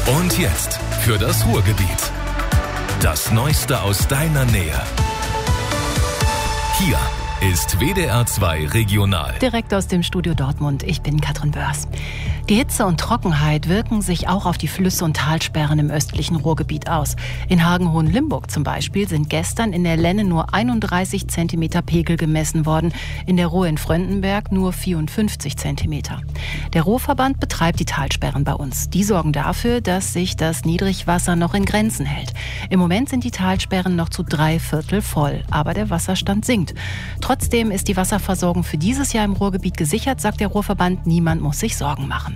Und jetzt für das Ruhrgebiet. Das Neueste aus deiner Nähe. Hier ist WDR 2 Regional. Direkt aus dem Studio Dortmund. Ich bin Katrin Börs. Die Hitze und Trockenheit wirken sich auch auf die Flüsse und Talsperren im östlichen Ruhrgebiet aus. In Hagen-Hohenlimburg zum Beispiel sind gestern in der Lenne nur 31 Zentimeter Pegel gemessen worden, in der Ruhr in Fröndenberg nur 54 Zentimeter. Der Ruhrverband betreibt die Talsperren bei uns. Die sorgen dafür, dass sich das Niedrigwasser noch in Grenzen hält. Im Moment sind die Talsperren noch zu 3/4 voll, aber der Wasserstand sinkt. Trotzdem ist die Wasserversorgung für dieses Jahr im Ruhrgebiet gesichert, sagt der Ruhrverband. Niemand muss sich Sorgen machen.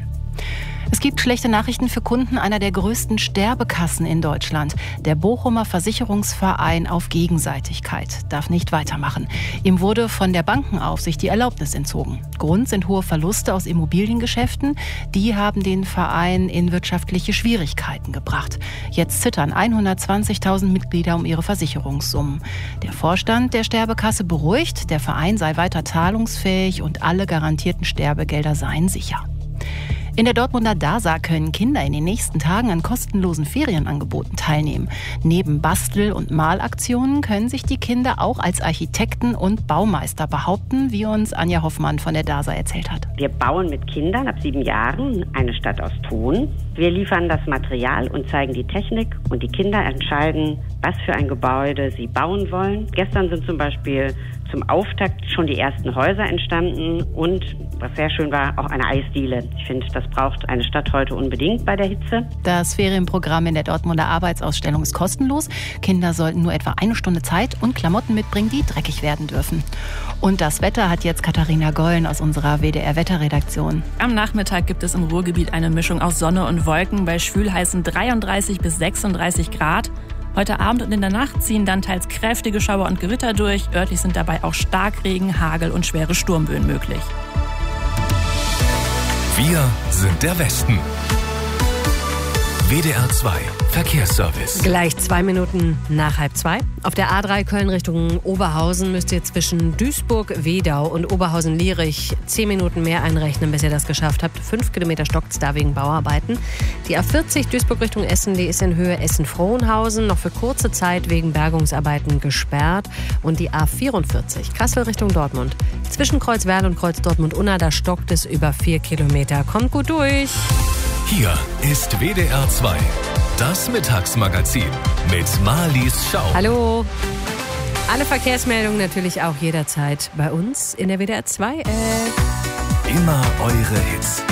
Es gibt schlechte Nachrichten für Kunden einer der größten Sterbekassen in Deutschland. Der Bochumer Versicherungsverein auf Gegenseitigkeit darf nicht weitermachen. Ihm wurde von der Bankenaufsicht die Erlaubnis entzogen. Grund sind hohe Verluste aus Immobiliengeschäften. Die haben den Verein in wirtschaftliche Schwierigkeiten gebracht. Jetzt zittern 120.000 Mitglieder um ihre Versicherungssummen. Der Vorstand der Sterbekasse beruhigt, der Verein sei weiter zahlungsfähig und alle garantierten Sterbegelder seien sicher. In der Dortmunder DASA können Kinder in den nächsten Tagen an kostenlosen Ferienangeboten teilnehmen. Neben Bastel- und Malaktionen können sich die Kinder auch als Architekten und Baumeister behaupten, wie uns Anja Hoffmann von der DASA erzählt hat. Wir bauen mit Kindern ab 7 Jahren eine Stadt aus Ton. Wir liefern das Material und zeigen die Technik und die Kinder entscheiden, was für ein Gebäude sie bauen wollen. Gestern sind zum Beispiel zum Auftakt schon die ersten Häuser entstanden und, was sehr schön war, auch eine Eisdiele. Ich finde, das braucht eine Stadt heute unbedingt bei der Hitze. Das Ferienprogramm in der Dortmunder Arbeitsausstellung ist kostenlos. Kinder sollten nur etwa 1 Stunde Zeit und Klamotten mitbringen, die dreckig werden dürfen. Und das Wetter hat jetzt Katharina Gollen aus unserer WDR-Wetterredaktion. Am Nachmittag gibt es im Ruhrgebiet eine Mischung aus Sonne und Wolken bei schwülheißen 33 bis 36 Grad. Heute Abend und in der Nacht ziehen dann teils kräftige Schauer und Gewitter durch. Örtlich sind dabei auch Starkregen, Hagel und schwere Sturmböen möglich. Wir sind der Westen. WDR 2 Verkehrsservice. Gleich 2 Minuten nach 1:30. Auf der A3 Köln Richtung Oberhausen müsst ihr zwischen Duisburg-Wedau und Oberhausen-Lierich 10 Minuten mehr einrechnen, bis ihr das geschafft habt. 5 Kilometer stockt's da wegen Bauarbeiten. Die A40 Duisburg Richtung Essen, die ist in Höhe Essen-Frohnhausen noch für kurze Zeit wegen Bergungsarbeiten gesperrt. Und die A44 Kassel Richtung Dortmund. Zwischen Kreuzwerl und Kreuz Dortmund-Unna, da stockt es über 4 Kilometer. Kommt gut durch. Hier ist WDR 2, das Mittagsmagazin mit Marlies Schau. Hallo. Alle Verkehrsmeldungen natürlich auch jederzeit bei uns in der WDR 2 App. Immer eure Hits.